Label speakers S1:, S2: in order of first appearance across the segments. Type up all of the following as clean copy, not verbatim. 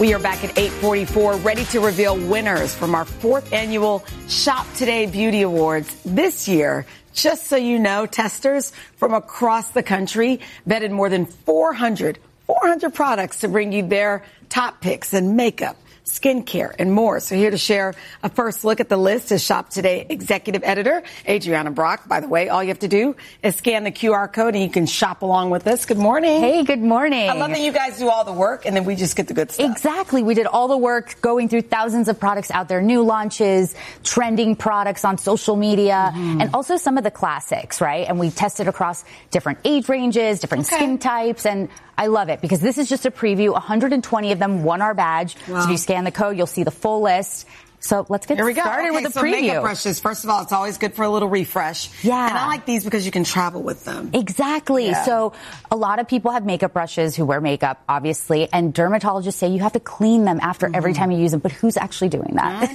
S1: We are back at 8:44, ready to reveal winners from our 4th annual Shop Today Beauty Awards. This year, just so you know, testers from across the country vetted more than 400 products to bring you their top picks in makeup, skincare, and more. So here to share a first look at the list is Shop Today Executive Editor Adriana Brock. By the way, all you have to do is scan the QR code and you can shop along with us. Good morning.
S2: Hey, good morning.
S1: I love that you guys do all the work and then we just get the good stuff.
S2: Exactly. We did all the work going through thousands of products out there, new launches, trending products on social media, and also some of the classics, right? And we tested across different age ranges, different skin types, and I love it because this is just a preview. 120 of them won our badge. Wow. So if you scan the code, you'll see the full list. So let's get started with the preview.
S1: Makeup brushes. First of all, it's always good for a little refresh.
S2: Yeah.
S1: And I like these because you can travel with them.
S2: Exactly. Yeah. So a lot of people have makeup brushes who wear makeup, obviously, and dermatologists say you have to clean them after every time you use them. But who's actually doing that?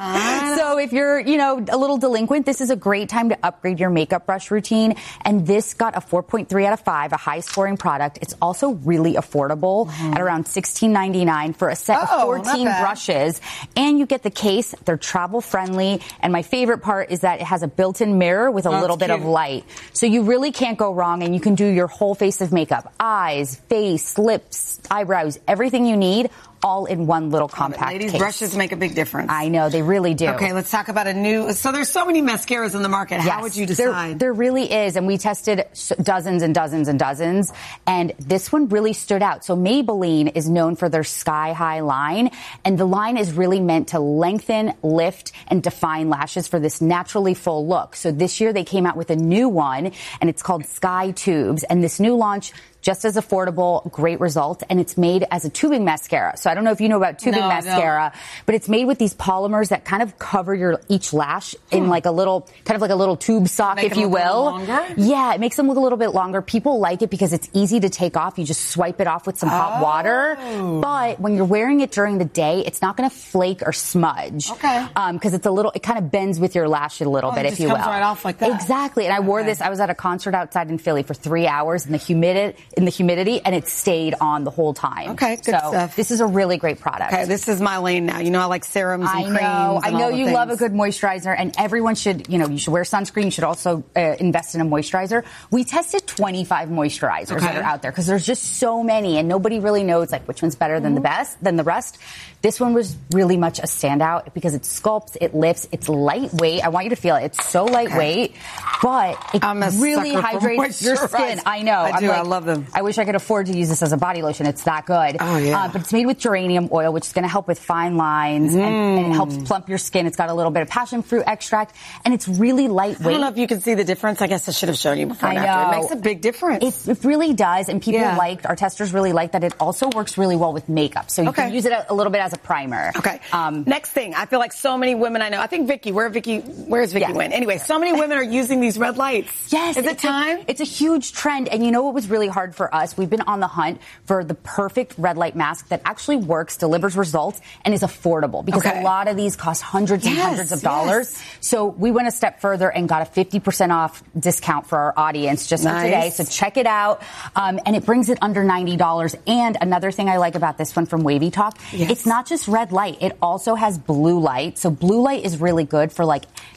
S2: I know. So if you're, a little delinquent, this is a great time to upgrade your makeup brush routine. And this got a 4.3 out of 5, a high scoring product. It's also really affordable at around $16.99 for a set of 14 brushes. And you get the case. They're travel friendly. And my favorite part is that it has a built-in mirror with a little bit of light. So you really can't go wrong, and you can do your whole face of makeup, eyes, face, lips, eyebrows, everything you need, all in one little compact
S1: Ladies,
S2: case.
S1: brushes make a big difference.
S2: I know, they really do.
S1: Okay, let's talk about so there's so many mascaras in the market.
S2: Yes,
S1: how would you decide?
S2: There really is, and we tested dozens and dozens and dozens, and this one really stood out. So Maybelline is known for their Sky High line, and the line is really meant to lengthen, lift, and define lashes for this naturally full look. So this year they came out with a new one, and it's called Sky Tubes, and this new launch, just as affordable, great result, and it's made as a tubing mascara. So I don't know if you know about tubing mascara, but it's made with these polymers that kind of cover each lash in like a little tube sock, if you will.
S1: Longer?
S2: Yeah, it makes them look a little bit longer. People like it because it's easy to take off. You just swipe it off with some hot water. But when you're wearing it during the day, it's not going to flake or smudge.
S1: Okay.
S2: Because it kind of bends with your lash a little bit, if you will.
S1: It just comes right off like that.
S2: Exactly. And I wore this. I was at a concert outside in Philly for 3 hours in the humidity, and it stayed on the whole time.
S1: Okay, good stuff.
S2: This is a really great product.
S1: Okay, this is my lane now. I like serums and creams.
S2: I know you love a good moisturizer, and everyone should, you should wear sunscreen. You should also invest in a moisturizer. We tested 25 moisturizers that are out there because there's just so many, and nobody really knows which one's better than the rest. This one was really much a standout because it sculpts, it lifts, it's lightweight. I want you to feel it. It's so lightweight, but it really hydrates your skin. I know.
S1: I love them.
S2: I wish I could afford to use this as a body lotion. It's that good.
S1: Oh, yeah.
S2: But it's made with geranium oil, which is going to help with fine lines and it helps plump your skin. It's got a little bit of passion fruit extract, and it's really lightweight.
S1: I don't know if you can see the difference. I guess I should have shown you before and after. It makes a big difference.
S2: It really does, and people our testers really like that it also works really well with makeup. So you can use it a little bit as a primer.
S1: Okay. Next thing, I feel like so many women I know. I think Vicky, where's Vicky went? Anyway, so many women are using these red lights.
S2: Yes.
S1: Is it time?
S2: It's a huge trend, and you know what was really hard for us? We've been on the hunt for the perfect red light mask that actually works, delivers results, and is affordable because a lot of these cost hundreds and hundreds of dollars. So we went a step further and got a 50% off discount for our audience just for today. So check it out. And it brings it under $90. And another thing I like about this one from Wavy Talk, it's not just red light. It also has blue light. So blue light is really good for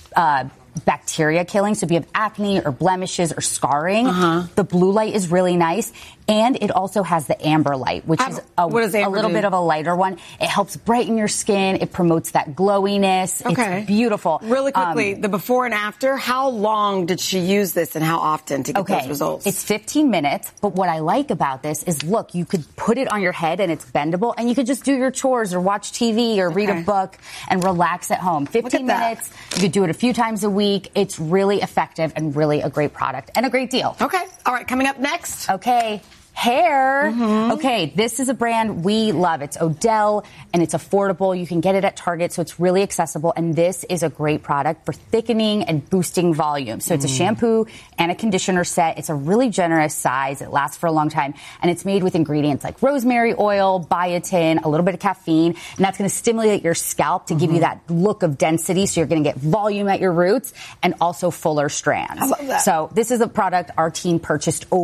S2: bacteria killing. So if you have acne or blemishes or scarring, the blue light is really nice. And it also has the amber light, which is a little bit of a lighter one. It helps brighten your skin. It promotes that glowiness.
S1: Okay.
S2: It's beautiful.
S1: Really quickly, the before and after, how long did she use this and how often to get those results?
S2: It's 15 minutes, but what I like about this is, look, you could put it on your head and it's bendable, and you could just do your chores or watch TV or read a book and relax at home. 15 minutes. You could do it a few times a week. It's really effective and really a great product and a great deal.
S1: Okay. All right. Coming up next.
S2: Okay. Hair. Okay, this is a brand we love. It's Odell, and it's affordable. You can get it at Target, so it's really accessible. And this is a great product for thickening and boosting volume. So it's a shampoo and a conditioner set. It's a really generous size. It lasts for a long time. And it's made with ingredients like rosemary oil, biotin, a little bit of caffeine. And that's going to stimulate your scalp to give you that look of density. So you're going to get volume at your roots and also fuller strands.
S1: I love that.
S2: So this is a product our team purchased